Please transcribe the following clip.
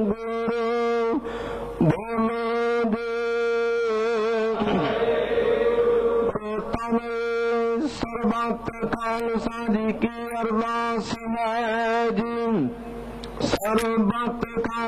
ਗੁਰੂ ਬੋਲੋ ਦੇ ਤਮੇ ਸਰਬੱਤ ਖਾਲਸਾ ਜੀ ਕੀ ਅਰਦਾਸ ਹੈ ਜੀ। ਸਰਬੱਤ